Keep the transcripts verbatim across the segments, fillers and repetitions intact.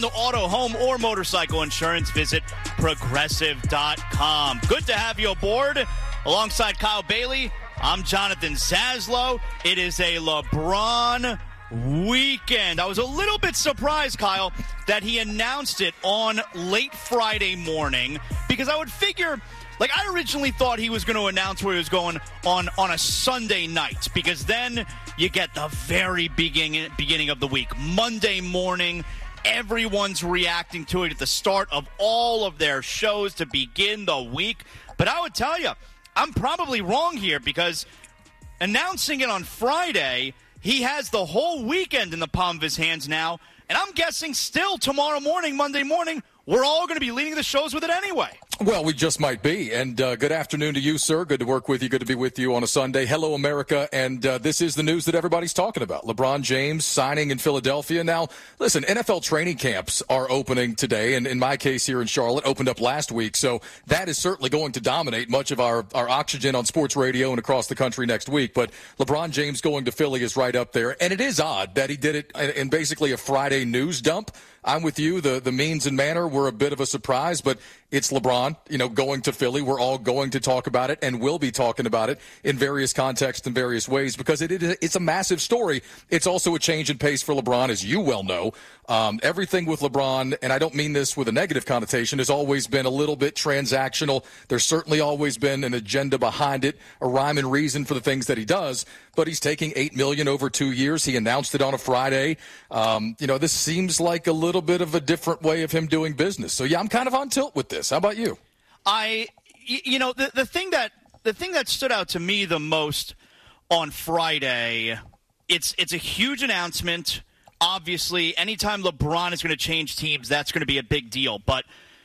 The auto, home, or motorcycle insurance, visit progressive dot com. Good to have you aboard. Alongside Kyle Bailey, I'm Jonathan Zaslow. It is a LeBron weekend. I was a little bit surprised, Kyle, that he announced it on late Friday morning, because I would figure, like, I originally thought he was going to announce where he was going on, on a Sunday night, because then you get the very beginning, beginning of the week, Monday morning. Everyone's reacting to it at the start of all of their shows to begin the week. But I would tell you, I'm probably wrong here, because announcing it on Friday, he has the whole weekend in the palm of his hands now. And I'm guessing still tomorrow morning, Monday morning, we're all going to be leading the shows with it anyway. Well, we just might be. And uh, good afternoon to you, sir. Good to work with you. Good to be with you on a Sunday. Hello, America. And uh, this is the news that everybody's talking about. LeBron James signing in Philadelphia. Now, listen, N F L training camps are opening today. And in my case here in Charlotte, opened up last week. So that is certainly going to dominate much of our, our oxygen on sports radio and across the country next week. But LeBron James going to Philly is right up there. And it is odd that he did it in basically a Friday news dump. I'm with you. The the means and manner were a bit of a surprise, but it's LeBron, you know, going to Philly. We're all going to talk about it and will be talking about it in various contexts and various ways, because it, it it's a massive story. It's also a change in pace for LeBron, as you well know. Um, everything with LeBron, and I don't mean this with a negative connotation, has always been a little bit transactional. There's certainly always been an agenda behind it, a rhyme and reason for the things that he does. But he's taking eight million dollars over two years. He announced it on a Friday. Um, you know, this seems like a little bit of a different way of him doing business. So, yeah, I'm kind of on tilt with this. How about you? I, you know, the, the thing that the thing that stood out to me the most on Friday, it's it's a huge announcement. Obviously, anytime LeBron is going to change teams, that's going to be a big deal. But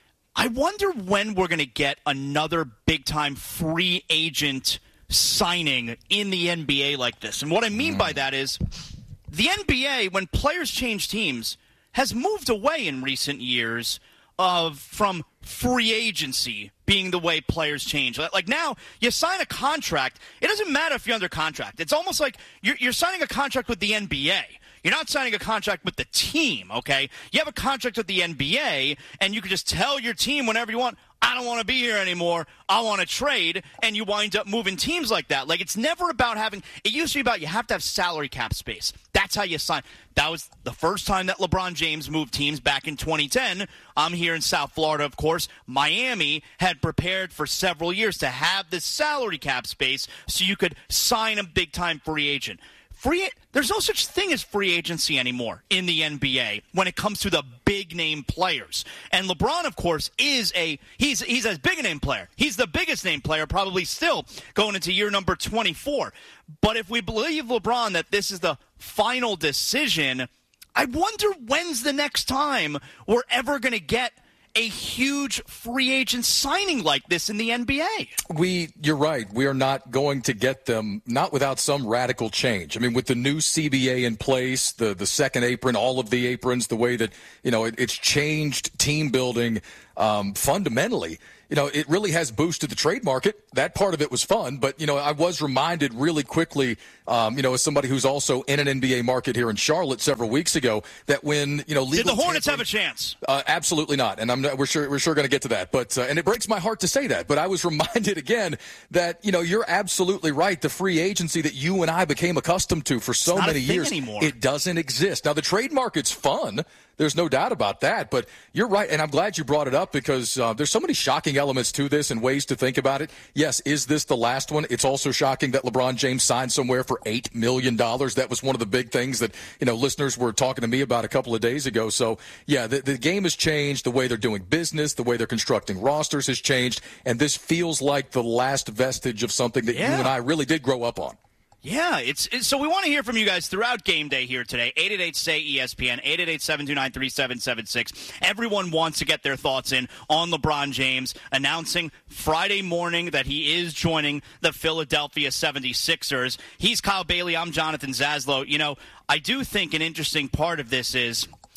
I wonder when we're going to get another big-time free agent signing in the N B A like this. And what I mean by that is the N B A, when players change teams, has moved away in recent years of from free agency being the way players change. Like now, you sign a contract. It doesn't matter if you're under contract. It's almost like you're, you're signing a contract with the N B A. You're not signing a contract with the team, okay? You have a contract with the N B A, and you can just tell your team whenever you want, I don't want to be here anymore, I want to trade, and you wind up moving teams like that. Like, it's never about having – it used to be about you have to have salary cap space. That's how you sign. That was the first time that LeBron James moved teams back in twenty ten. I'm here in South Florida, of course. Miami had prepared for several years to have this salary cap space so you could sign a big-time free agent. Free, there's no such thing as free agency anymore in the N B A when it comes to the big-name players. And LeBron, of course, is a he's he's a big-name player. He's the biggest name player probably still going into year number twenty-four. But if we believe LeBron that this is the final decision, I wonder when's the next time we're ever going to get a huge free agent signing like this in the N B A. We, you're right. We are not going to get them, not without some radical change. I mean, with the new C B A in place, the, the second apron, all of the aprons, the way that, you know, it, it's changed team building um, fundamentally. You know, it really has boosted the trade market. That part of it was fun. But, you know, I was reminded really quickly, um, you know, as somebody who's also in an N B A market here in Charlotte several weeks ago, that when, you know, legal Did the Hornets tampering, have a chance? Uh, absolutely not. And I'm not, we're sure we're sure going to get to that. But uh, and it breaks my heart to say that. But I was reminded again that, you know, you're absolutely right. The free agency that you and I became accustomed to for so it's not many a thing years, anymore. It doesn't exist. Now, the trade market's fun. There's no doubt about that. But you're right, and I'm glad you brought it up because uh, there's so many shocking elements to this and ways to think about it. Yes, is this the last one? It's also shocking that LeBron James signed somewhere for eight million dollars. That was one of the big things that, you know, listeners were talking to me about a couple of days ago. So, yeah, the, the game has changed. The way they're doing business, the way they're constructing rosters has changed. And this feels like the last vestige of something that yeah. you and I really did grow up on. Yeah, it's, it's so we want to hear from you guys throughout game day here today. eight eight eight, S A Y, E S P N, eight eight eight, seven two nine, three seven seven six. Everyone wants to get their thoughts in on LeBron James announcing Friday morning that he is joining the Philadelphia seventy-sixers. He's Kyle Bailey. I'm Jonathan Zaslow. You know, I do think an interesting part of this is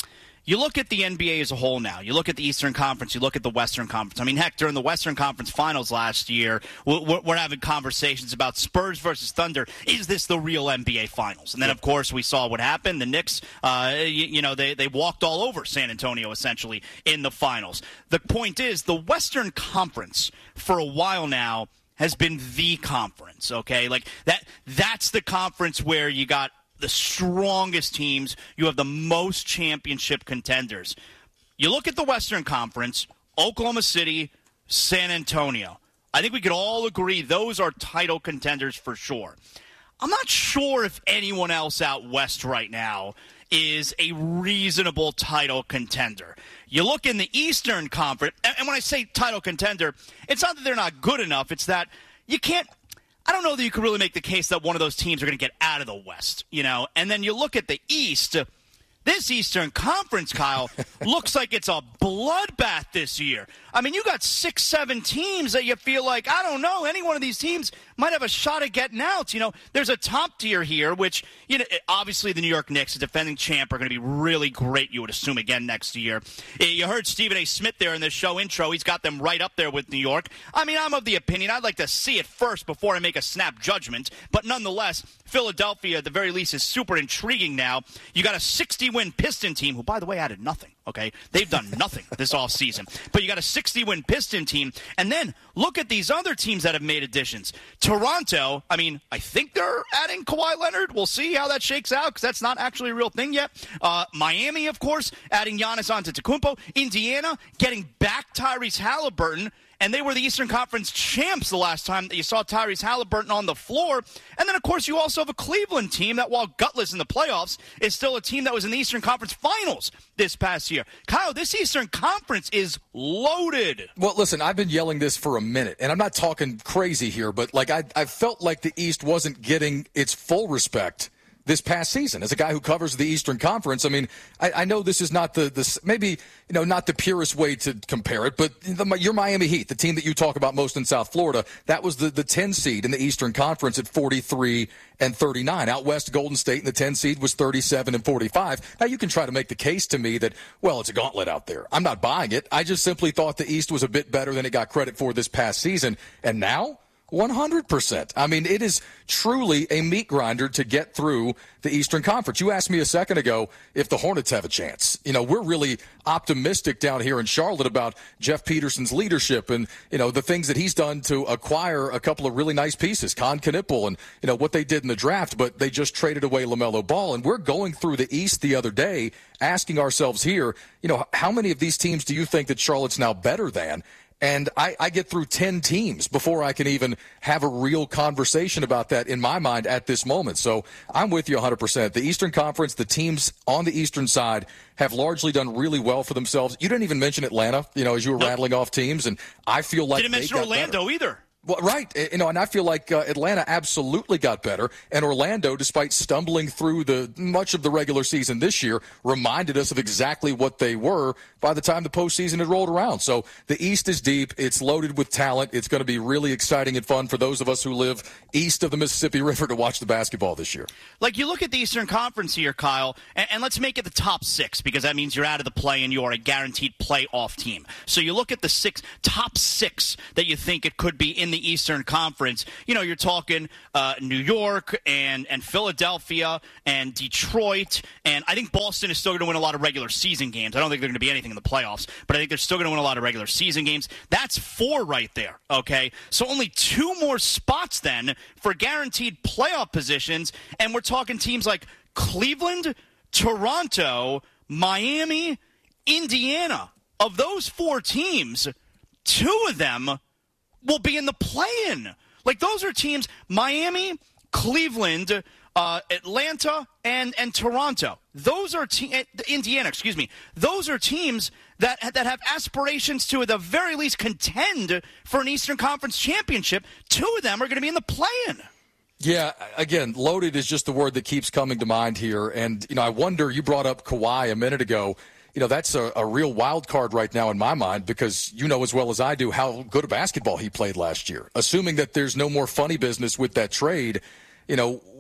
You look at the N B A as a whole now. You look at the Eastern Conference. You look at the Western Conference. I mean, heck, during the Western Conference Finals last year, we're, we're having conversations about Spurs versus Thunder. Is this the real N B A Finals? And then, of course, we saw what happened. The Knicks, uh, you, you know, they, they walked all over San Antonio, essentially, in the Finals. The point is, the Western Conference, for a while now, has been the conference, okay? Like, that that's the conference where you got the strongest teams, you have the most championship contenders. You look at the Western Conference, Oklahoma City, San Antonio. I think we could all agree those are title contenders for sure. I'm not sure if anyone else out west right now is a reasonable title contender. You look in the Eastern Conference, and when I say title contender, it's not that they're not good enough, it's that you can't I don't know that you could really make the case that one of those teams are going to get out of the West, you know. And then you look at the East. This Eastern Conference, Kyle, looks like it's a bloodbath this year. I mean, you got six, seven teams that you feel like, I don't know, any one of these teams might have a shot at getting out. You know, there's a top tier here, which, you know, obviously the New York Knicks, the defending champ, are going to be really great, you would assume, again next year. You heard Stephen A. Smith there in the show intro. He's got them right up there with New York. I mean, I'm of the opinion I'd like to see it first before I make a snap judgment. But nonetheless, Philadelphia, at the very least, is super intriguing now. You got a sixty-win Piston team, who, by the way, added nothing. Okay, they've done nothing this offseason. But you got a sixty-win Piston team. And then look at these other teams that have made additions. Toronto, I mean, I think they're adding Kawhi Leonard. We'll see how that shakes out because that's not actually a real thing yet. Uh, Miami, of course, adding Giannis Antetokounmpo. Indiana getting back Tyrese Halliburton. And they were the Eastern Conference champs the last time that you saw Tyrese Halliburton on the floor. And then, of course, you also have a Cleveland team that, while gutless in the playoffs, is still a team that was in the Eastern Conference Finals this past year. Kyle, this Eastern Conference is loaded. Well, listen, I've been yelling this for a minute, and I'm not talking crazy here, but, like, I, I felt like the East wasn't getting its full respect this past season. As a guy who covers the Eastern Conference, I mean, I, I know this is not the, the maybe, you know, not the purest way to compare it, but the, your Miami Heat, the team that you talk about most in South Florida, that was the, the ten seed in the Eastern Conference at forty-three and thirty-nine. Out west, Golden State in the ten seed was thirty-seven and forty-five. Now, you can try to make the case to me that, well, it's a gauntlet out there. I'm not buying it. I just simply thought the East was a bit better than it got credit for this past season. And now, one hundred percent. I mean, it is truly a meat grinder to get through the Eastern Conference. You asked me a second ago if the Hornets have a chance. You know, we're really optimistic down here in Charlotte about Jeff Peterson's leadership and, you know, the things that he's done to acquire a couple of really nice pieces, Con Knippel and, you know, what they did in the draft, but they just traded away LaMelo Ball. And we're going through the East the other day asking ourselves here, you know, how many of these teams do you think that Charlotte's now better than? And I, I get through ten teams before I can even have a real conversation about that in my mind at this moment. So I'm with you one hundred percent. The Eastern Conference, the teams on the Eastern side have largely done really well for themselves. You didn't even mention Atlanta, you know, as you were nope. rattling off teams, and I feel like didn't mention Orlando better. either. Well, right. You know, and I feel like uh, Atlanta absolutely got better. And Orlando, despite stumbling through the much of the regular season this year, reminded us of exactly what they were by the time the postseason had rolled around. So the East is deep. It's loaded with talent. It's going to be really exciting and fun for those of us who live east of the Mississippi River to watch the basketball this year. Like, you look at the Eastern Conference here, Kyle, and, and let's make it the top six, because that means you're out of the play and you are a guaranteed playoff team. So you look at the six top six that you think it could be in the Eastern Conference. You know, you're talking uh, New York and, and Philadelphia and Detroit, and I think Boston is still going to win a lot of regular season games. I don't think they're going to be anything in the playoffs, but I think they're still going to win a lot of regular season games. That's four right there, okay? So only two more spots then for guaranteed playoff positions, and we're talking teams like Cleveland, Toronto, Miami, Indiana. Of those four teams, two of them will be in the play-in. Like, those are teams, Miami, Cleveland, uh, Atlanta, and, and Toronto. Those are te- Indiana, excuse me. Those are teams that that have aspirations to, at the very least, contend for an Eastern Conference championship. Two of them are going to be in the play-in. Yeah, again, loaded is just the word that keeps coming to mind here. And, you know, I wonder, you brought up Kawhi a minute ago. You know, that's a, a real wild card right now in my mind, because you know as well as I do how good a basketball he played last year. Assuming that there's no more funny business with that trade, you know,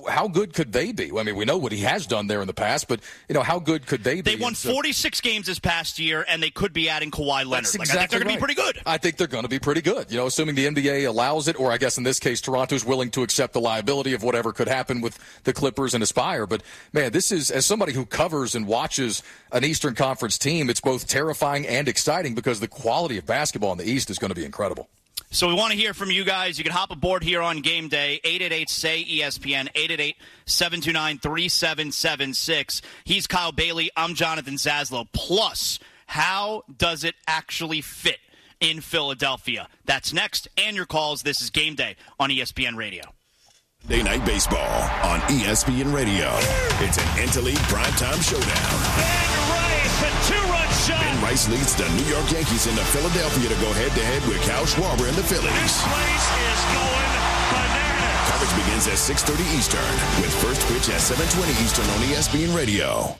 how good could they be? I mean, we know what he has done there in the past, but, you know, how good could they be? They won forty-six games this past year, and they could be adding Kawhi Leonard. That's like, exactly I think they're going right. to be pretty good. I think they're going to be pretty good, you know, assuming the N B A allows it, or I guess in this case, Toronto's willing to accept the liability of whatever could happen with the Clippers and Aspire. But, man, this is, as somebody who covers and watches an Eastern Conference team, it's both terrifying and exciting because the quality of basketball in the East is going to be incredible. So we want to hear from you guys. You can hop aboard here on Game Day, eight eight eight, S A Y, E S P N, eight eight eight, seven two nine, three seven seven six. He's Kyle Bailey. I'm Jonathan Zaslow. Plus, how does it actually fit in Philadelphia? That's next. And your calls. This is Game Day on E S P N Radio. Day Night Baseball on E S P N Radio. It's an Interleague primetime showdown. Ben Rice, a two-run shot. Ben Rice leads the New York Yankees into Philadelphia to go head-to-head with Kyle Schwarber and the Phillies. This place is going bananas. Coverage begins at six thirty Eastern with first pitch at seven twenty Eastern on E S P N Radio.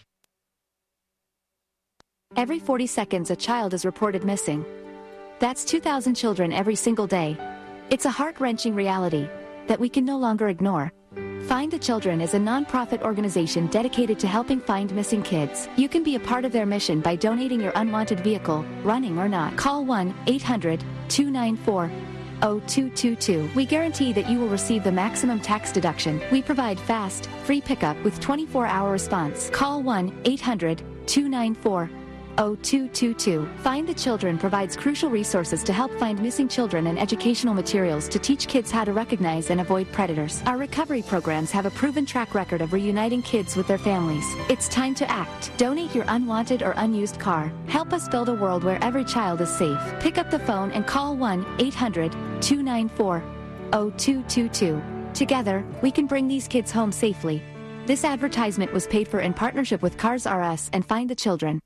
Every forty seconds, a child is reported missing. That's two thousand children every single day. It's a heart-wrenching reality that we can no longer ignore. Find the Children is a non-profit organization dedicated to helping find missing kids. You can be a part of their mission by donating your unwanted vehicle, running or not. Call one eight hundred, two nine four, zero two two two. We guarantee that you will receive the maximum tax deduction. We provide fast, free pickup with twenty-four hour response. Call one eight hundred, two nine four, zero two two two. Find the Children provides crucial resources to help find missing children and educational materials to teach kids how to recognize and avoid predators. Our recovery programs have a proven track record of reuniting kids with their families. It's time to act. Donate your unwanted or unused car. Help us build a world where every child is safe. Pick up the phone and call one eight hundred, two nine four, zero two two two. Together, we can bring these kids home safely. This advertisement was paid for in partnership with Cars R Us and Find the Children.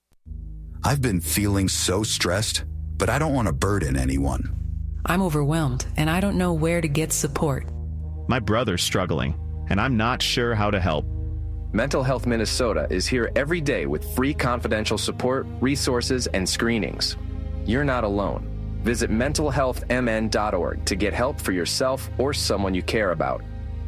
I've been feeling so stressed, but I don't want to burden anyone. I'm overwhelmed, and I don't know where to get support. My brother's struggling, and I'm not sure how to help. Mental Health Minnesota is here every day with free confidential support, resources, and screenings. You're not alone. Visit mental health m n dot org to get help for yourself or someone you care about.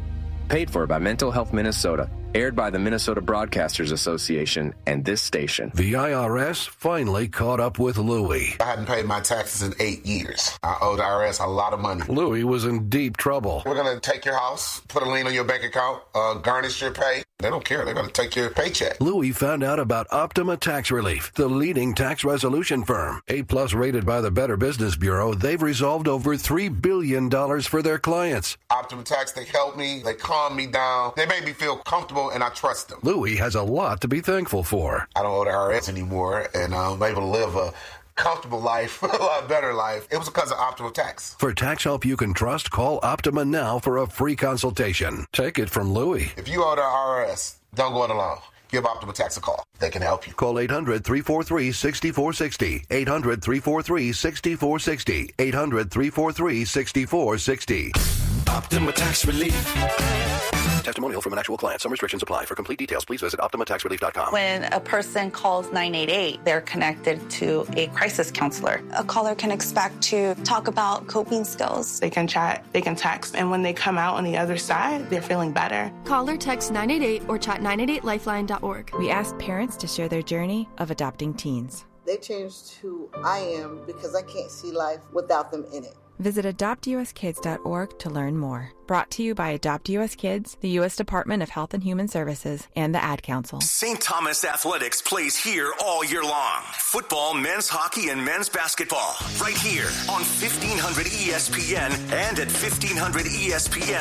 Paid for by Mental Health Minnesota. Aired by the Minnesota Broadcasters Association and this station. The I R S finally caught up with Louie. I hadn't paid my taxes in eight years. I owed the I R S a lot of money. Louie was in deep trouble. We're going to take your house, put a lien on your bank account, uh, garnish your pay. They don't care. They're going to take your paycheck. Louie found out about Optima Tax Relief, the leading tax resolution firm. A-plus rated by the Better Business Bureau, they've resolved over three billion dollars for their clients. Optima Tax, they helped me. They calmed me down. They made me feel comfortable, and I trust them. Louie has a lot to be thankful for. I don't owe the I R S anymore, and I'm able to live a comfortable life, a lot better life. It was because of Optima Tax. For tax help you can trust, call Optima now for a free consultation. Take it from Louie. If you owe the I R S, don't go it alone. Give Optima Tax a call. They can help you. Call eight hundred, three four three, six four six zero. eight hundred, three four three, six four six zero. eight hundred, three four three, six four six zero. Optima Tax Relief. Testimonial from an actual client. Some restrictions apply. For complete details, please visit optima tax relief dot com. When a person calls nine eight eight, they're connected to a crisis counselor. A caller can expect to talk about coping skills. They can chat, they can text, and when they come out on the other side, they're feeling better. Call or text nine eight eight or chat nine eight eight lifeline dot org. We ask parents to share their journey of adopting teens. They changed who I am because I can't see life without them in it. Visit adopt u s kids dot org to learn more. Brought to you by Adopt U S Kids, the U S Department of Health and Human Services, and the Ad Council. Saint Thomas Athletics plays here all year long. Football, men's hockey, and men's basketball. Right here on fifteen hundred E S P N and at fifteen hundred E S P N.